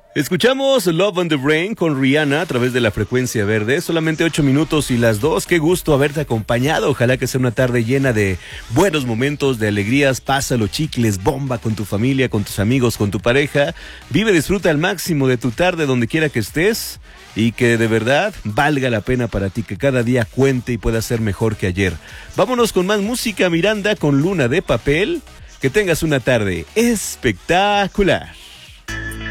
Escuchamos Love on the Brain con Rihanna a través de la frecuencia verde. Solamente 8 minutos y las 2. Qué gusto haberte acompañado. Ojalá que sea una tarde llena de buenos momentos, de alegrías. Pásalo, chicles, bomba con tu familia, con tus amigos, con tu pareja. Vive, disfruta al máximo de tu tarde donde quiera que estés. Y que de verdad valga la pena para ti, que cada día cuente y pueda ser mejor que ayer. Vámonos con más música, Miranda, con Luna de Papel. Que tengas una tarde espectacular.